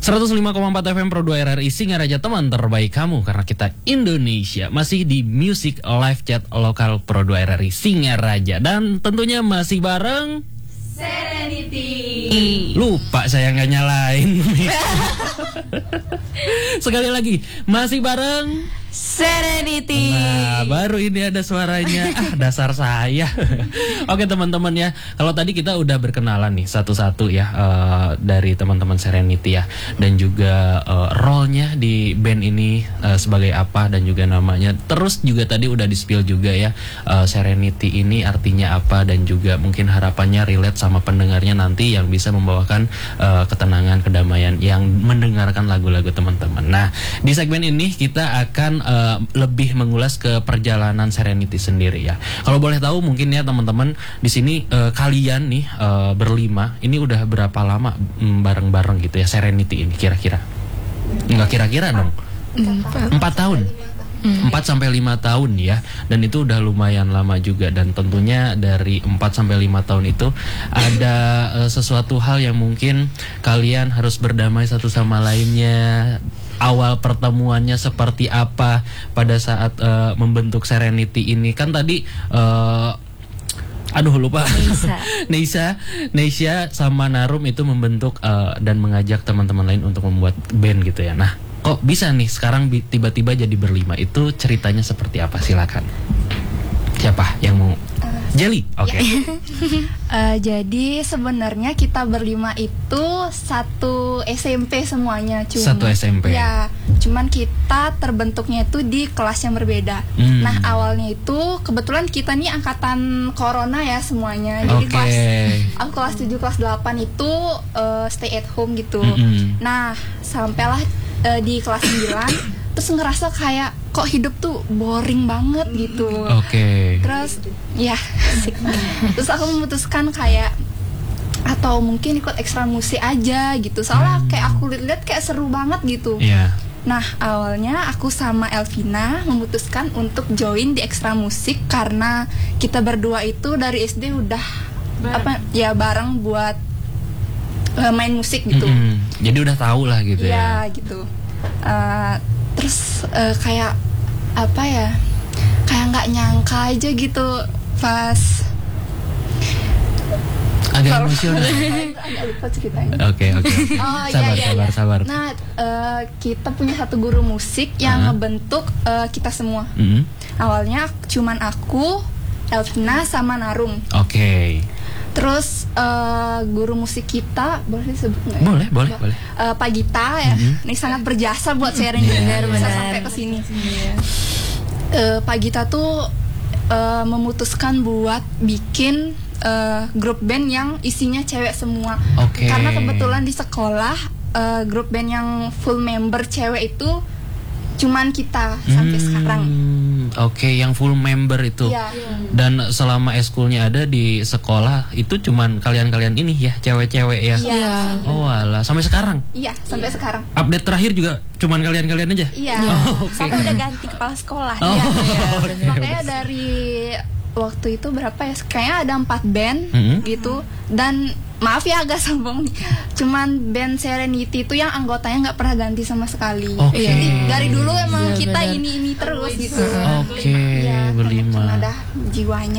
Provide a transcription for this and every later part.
105,4 FM Pro 2 RRI Singaraja, teman terbaik kamu karena kita Indonesia. Masih di Music Live Chat lokal Pro 2 RRI Singaraja. Dan tentunya masih bareng Serenity. Lupa saya nggak nyalain. Sekali lagi, masih bareng Serenity. Nah, baru ini ada suaranya. Dasar saya. Oke teman-teman ya, kalau tadi kita udah berkenalan nih satu-satu ya, dari teman-teman Serenity ya, dan juga role-nya di band ini sebagai apa dan juga namanya. Terus juga tadi udah di-spill juga ya, Serenity ini artinya apa dan juga mungkin harapannya relate sama pendengarnya nanti yang bisa membawakan ketenangan, kedamaian yang mendengarkan lagu-lagu teman-teman. Nah, di segmen ini kita akan lebih mengulas ke perjalanan Serenity sendiri ya. Kalau boleh tahu mungkin ya teman-teman di sini, kalian nih berlima ini udah berapa lama bareng-bareng gitu ya Serenity ini kira-kira? Enggak kira-kira dong. 4 tahun. 4 sampai 5 tahun ya. Dan itu udah lumayan lama juga. Dan tentunya dari 4 sampai 5 tahun itu ada sesuatu hal yang mungkin kalian harus berdamai satu sama lainnya. Awal pertemuannya seperti apa pada saat membentuk Serenity ini? Kan tadi aduh lupa. Neisha sama Narum itu membentuk dan mengajak teman-teman lain untuk membuat band gitu ya. Nah, kok bisa nih sekarang tiba-tiba jadi berlima? Itu ceritanya seperti apa? Silakan. Siapa yang mau? Jelly, oke. Jadi sebenarnya kita berlima itu satu SMP semuanya, Satu SMP. Ya, cuman kita terbentuknya itu di kelas yang berbeda. Nah, awalnya itu kebetulan kita nih angkatan corona ya semuanya. Jadi kelas 7, kelas 8 itu stay at home gitu. Nah, sampailah di kelas 9 terus ngerasa kayak kok hidup tuh boring banget gitu. Terus ya terus aku memutuskan kayak atau mungkin ikut ekstra musik aja gitu. Soalnya kayak aku lihat kayak seru banget gitu. Nah, awalnya aku sama Elvina memutuskan untuk join di ekstra musik karena kita berdua itu dari SD udah bareng buat main musik gitu. Jadi udah tahu lah gitu ya. Ya gitu. Terus kayak apa ya, kayak nggak nyangka aja gitu pas agak emosional. Agak lupa ceritanya. Oke. Sabar. Nah, kita punya satu guru musik yang ngebentuk kita semua. Awalnya cuman aku, Elvina sama Narum. Terus guru musik kita boleh disebut nggak? Boleh. Pak Gita ya, ini sangat berjasa buat sharing bisa sampai ke sini. Pak Gita tuh memutuskan buat bikin grup band yang isinya cewek semua. Karena kebetulan di sekolah grup band yang full member cewek itu cuman kita sampai sekarang. Yang full member itu. Dan selama eskulnya ada di sekolah itu cuman kalian-kalian ini ya, cewek-cewek ya. Oh alah, sampai sekarang? Iya, sampai sekarang. Update terakhir juga cuman kalian-kalian aja? Iya. Sampai udah ganti kepala sekolah. Makanya dari waktu itu berapa ya? Kayaknya ada 4 band gitu. Dan maaf ya agak sombong nih, cuman band Serenity itu yang anggotanya nggak pernah ganti sama sekali. Jadi dari dulu emang kita ini terus gitu. Berlima. Ada jiwanya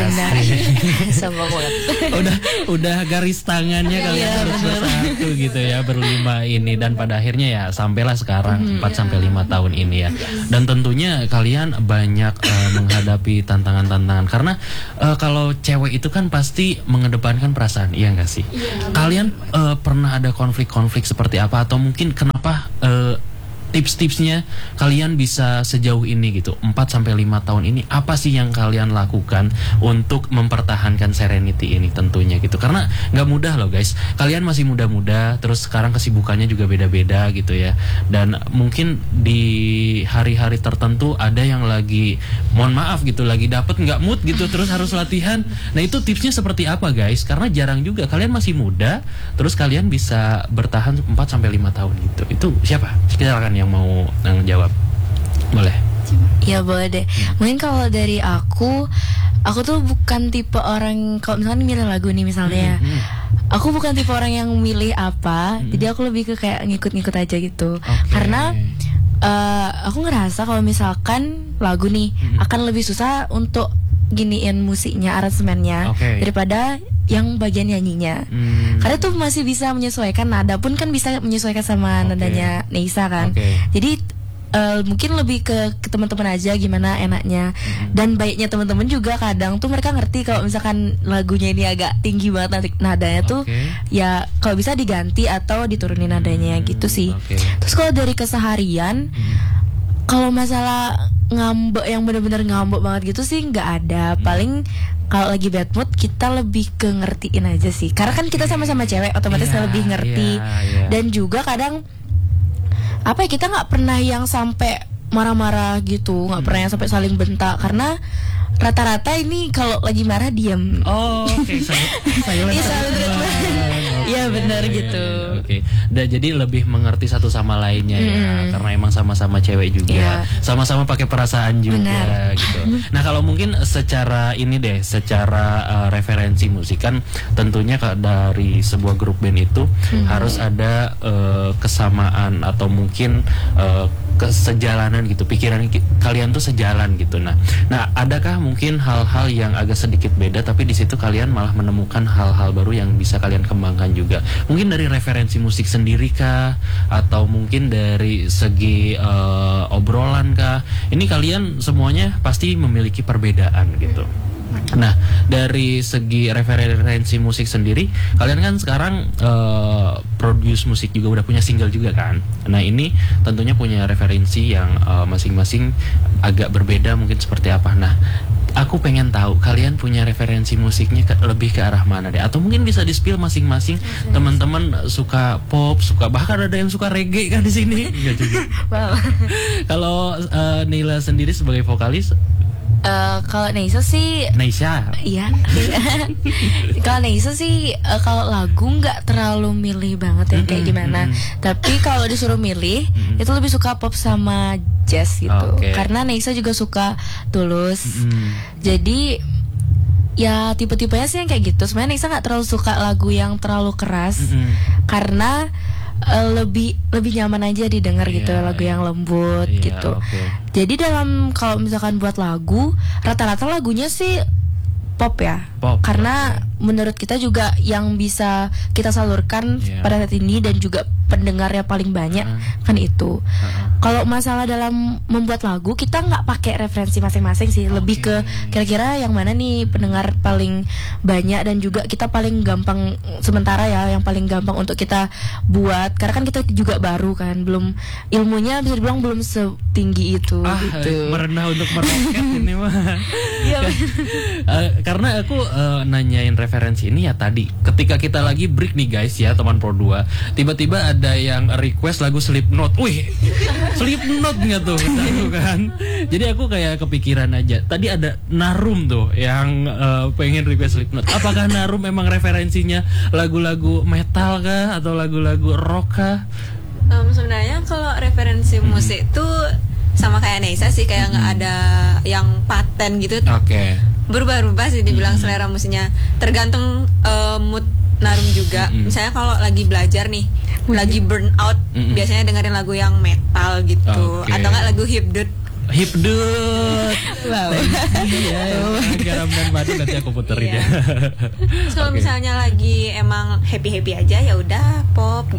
Sombong banget. udah garis tangannya kalian harus bersatu gitu ya, berlima ini. Dan pada akhirnya ya sampailah sekarang 4 sampai 5 tahun ini ya. Dan tentunya kalian banyak menghadapi tantangan-tantangan karena kalau cewek itu kan pasti mengedepankan perasaan, iya nggak sih? Kalian pernah ada konflik-konflik seperti apa, atau mungkin kenapa tips-tipsnya kalian bisa sejauh ini gitu 4 sampai 5 tahun ini? Apa sih yang kalian lakukan untuk mempertahankan Serenity ini tentunya gitu? Karena nggak mudah loh guys, kalian masih muda-muda, terus sekarang kesibukannya juga beda-beda gitu ya. Dan mungkin di hari-hari tertentu ada yang lagi, mohon maaf gitu, lagi dapet nggak mood gitu, terus harus latihan. Nah itu tipsnya seperti apa guys? Karena jarang juga, kalian masih muda, terus kalian bisa bertahan 4 sampai 5 tahun gitu. Itu siapa? Silakan yang mau jawab. Boleh? Ya boleh deh. Mungkin kalau dari aku tuh bukan tipe orang kalau misalnya milih lagu nih misalnya aku bukan tipe orang yang milih apa, jadi aku lebih ke kayak ngikut-ngikut aja gitu. Karena aku ngerasa kalau misalkan lagu nih akan lebih susah untuk giniin musiknya, aransemennya daripada yang bagian nyanyinya. Karena tuh masih bisa menyesuaikan nada, pun kan bisa menyesuaikan sama nadanya Neisa kan. Jadi mungkin lebih ke teman-teman aja gimana enaknya. Dan baiknya teman-teman juga kadang tuh mereka ngerti kalau misalkan lagunya ini agak tinggi banget nanti nadanya tuh ya kalau bisa diganti atau diturunin nadanya gitu sih. Terus kalau dari keseharian, kalau masalah ngambek yang benar-benar ngambek banget gitu sih nggak ada. Paling kalau lagi bad mood kita lebih ke ngertiin aja sih. Karena kan kita sama-sama cewek, otomatis lebih ngerti. Dan juga kadang apa ya, kita nggak pernah yang sampai marah-marah gitu, nggak pernah yang sampai saling bentak, karena rata-rata ini kalau lagi marah diam. Iya benar gitu. Dan jadi lebih mengerti satu sama lainnya ya, karena emang sama-sama cewek juga, sama-sama pakai perasaan juga gitu. Nah kalau mungkin secara ini deh, secara referensi musik kan tentunya dari sebuah grup band itu harus ada kesamaan atau mungkin kesejalanan gitu, pikiran kalian tuh sejalan gitu. Nah adakah mungkin hal-hal yang agak sedikit beda tapi di situ kalian malah menemukan hal-hal baru yang bisa kalian kembangkan juga? Mungkin dari referensi musik sendiri kah, atau mungkin dari segi obrolan kah? Ini kalian semuanya pasti memiliki perbedaan gitu. Nah dari segi referensi musik sendiri, kalian kan sekarang produce musik juga, udah punya single juga kan. Nah ini tentunya punya referensi yang masing-masing agak berbeda mungkin seperti apa. Nah aku pengen tahu kalian punya referensi musiknya lebih ke arah mana deh, atau mungkin bisa di-spill masing-masing. Teman-teman suka pop, suka bahkan ada yang suka reggae kan di sini. Kalau Neila sendiri sebagai vokalis, kalau Neisa sih, iya. Kalau Neisa sih kalau lagu nggak terlalu milih banget ya kayak gimana. Tapi kalau disuruh milih, itu lebih suka pop sama jazz gitu. Karena Neisa juga suka Tulus. Jadi ya tipe-tipenya sih yang kayak gitu. Sebenarnya Neisa nggak terlalu suka lagu yang terlalu keras, karena lebih nyaman aja didengar gitu, lagu yang lembut gitu. Jadi dalam kalau misalkan buat lagu, rata-rata lagunya sih pop ya. Karena menurut kita juga yang bisa kita salurkan pada saat ini dan juga pendengarnya paling banyak kan itu. Kalau masalah dalam membuat lagu, kita nggak pakai referensi masing-masing sih, lebih ke kira-kira yang mana nih pendengar paling banyak dan juga kita paling gampang sementara ya, yang paling gampang untuk kita buat. Karena kan kita juga baru kan, belum ilmunya bisa dibilang belum setinggi itu gitu. Merendah untuk meroket ini mah. Karena aku nanyain referensi ini ya tadi ketika kita lagi break nih guys ya, teman Pro 2, tiba-tiba ada yang request lagu Slipknot. Wih, Slipknot nggak tuh kan? Jadi aku kayak kepikiran aja. Tadi ada Narum tuh yang pengen request Slipknot. Apakah Narum memang referensinya lagu-lagu metal kah atau lagu-lagu rock kah? Sebenarnya kalau referensi musik tuh sama kayak Neisa sih, kayak nggak ada yang paten gitu. Berubah-ubah sih dibilang selera musiknya, tergantung mood Narum juga. Misalnya kalau lagi belajar nih, lagi burn out, biasanya dengerin lagu yang metal gitu, atau nggak lagu hipdut. Wow. Garam dan madu nanti aku puterin ya. Kalau misalnya lagi emang happy aja ya udah pop.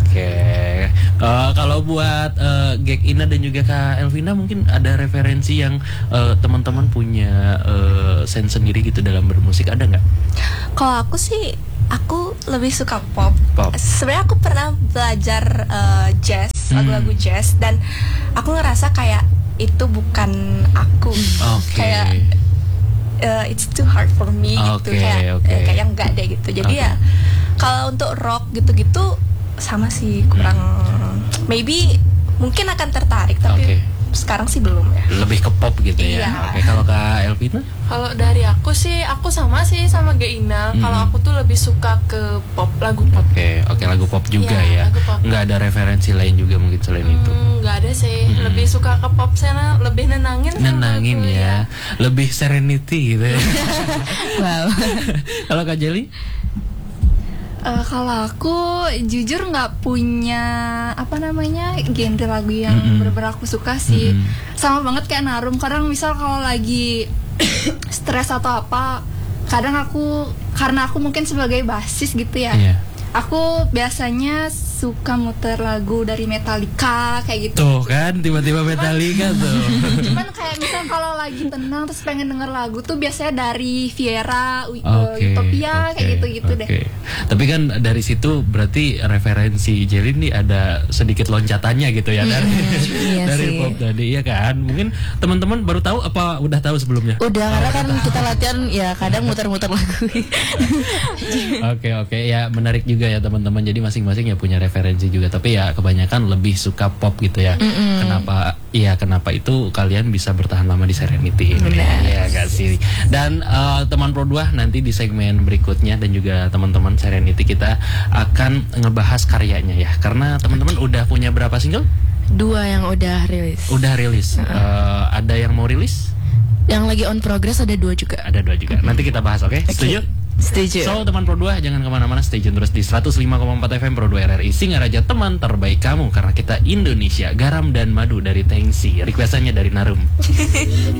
Kalau buat Gek Ina dan juga Kak Elvina, mungkin ada referensi yang teman-teman punya sense sendiri gitu dalam bermusik, ada nggak? Kalau aku sih, aku lebih suka pop. Sebenarnya aku pernah belajar jazz, lagu-lagu jazz, dan aku ngerasa kayak itu bukan aku. Kayak it's too hard for me gitu, kayak enggak deh gitu. Jadi ya kalau untuk rock gitu-gitu sama sih, kurang. Maybe mungkin akan tertarik, tapi sekarang sih belum ya. Lebih ke pop gitu ya. Kalau Kak Elvina? Kalau dari aku sih, aku sama sih sama Geina. Kalau aku tuh lebih suka ke pop, lagu pop. Lagu pop juga ya. Nggak ada referensi lain juga mungkin selain itu? Nggak ada sih. Lebih suka ke pop sana, lebih nenangin. Nenangin ya. Lebih serenity gitu ya. Wow. Kalau Kak Jelly? Kalau aku jujur nggak punya genre lagu yang benar-benar aku suka sih. Sama banget kayak Narum. Kadang misal kalau lagi stres atau apa, kadang karena aku mungkin sebagai basis gitu ya. Aku biasanya suka muter lagu dari Metallica kayak gitu. Tuh kan tiba-tiba Metallica tuh. Cuman kayak misal kalau lagi tenang terus pengen denger lagu tuh biasanya dari Viera, Utopia kayak gitu-gitu deh. Tapi kan dari situ berarti referensi Jelin nih ada sedikit loncatannya gitu ya dari pop tadi ya kan. Mungkin teman-teman baru tahu apa udah tahu sebelumnya? Udah, karena kan kita latihan ya kadang muter-muter lagu. Oke, ya menarik juga ya teman-teman. Jadi masing-masing ya punya referensi juga, tapi ya kebanyakan lebih suka pop gitu ya. Kenapa itu kalian bisa bertahan lama di Serenity ini? Ya gak sih. Dan teman Pro 2 nanti di segmen berikutnya dan juga teman-teman Serenity kita akan ngebahas karyanya ya. Karena teman-teman udah punya berapa single? 2 yang udah rilis. Udah rilis. Ada yang mau rilis? Yang lagi on progress ada 2 juga. Ada 2 juga. Nanti kita bahas, oke? Setuju? Setuju. So teman Pro 2 jangan kemana-mana, stay tune terus di 105,4 FM Pro 2 RRI Singaraja, teman terbaik kamu, karena kita Indonesia, garam dan madu dari Tengsi. Requestannya dari Narum.